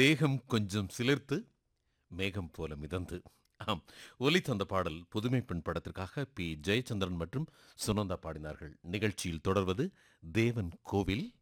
தேகம் கொஞ்சம் சிலிர்த்து மேகம் போல மிதந்து. ஆம், ஒலி தந்த பாடல் புதுமை பெண் படத்திற்காக பி ஜெயச்சந்திரன் மற்றும் சுனந்தா பாடினார்கள். நிகழ்ச்சியில் தொடர்வது தேவன் கோவில்.